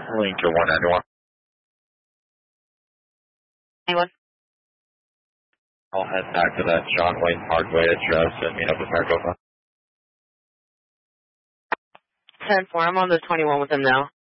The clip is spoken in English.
Ranger 191. Anyone? I'll head back to that John Wayne Parkway address and meet up with Maricopa. 10-4, I'm on the 21 with him now.